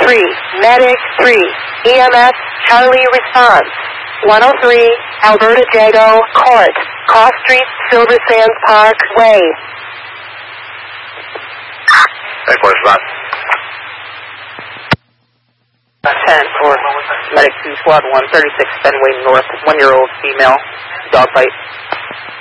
3, Medic 3, EMS Charlie response. 103, Alberta Jago Court, Cross Street, Silver Sands Park Way. Headquarters response. 10 for Medic 2 Squad 1, 36 Fenway North, 1-year-old female, dog bite.